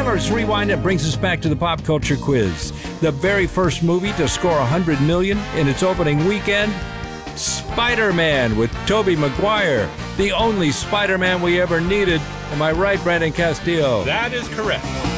Universe Rewind, it brings us back to the pop culture quiz. The very first movie to score 100 million in its opening weekend, Spider-Man with Tobey Maguire. The only Spider-Man we ever needed. Am I right, Brandon Castillo? That is correct.